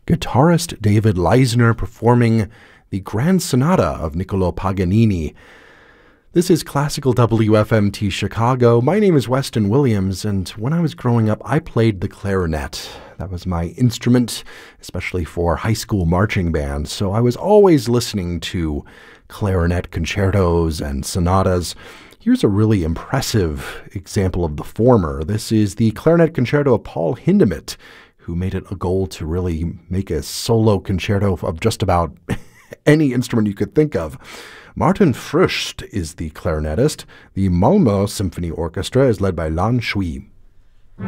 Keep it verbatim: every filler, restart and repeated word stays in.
guitarist David Leisner performing the Grand Sonata of Niccolò Paganini. This is Classical W F M T Chicago. My name is Weston Williams, and when I was growing up, I played the clarinet. That was my instrument, especially for high school marching band, so I was always listening to clarinet concertos and sonatas. Here's a really impressive example of the former. This is the clarinet concerto of Paul Hindemith, who made it a goal to really make a solo concerto of just about any instrument you could think of. Martin Fröst is the clarinetist. The Malmö Symphony Orchestra is led by Lan Shui.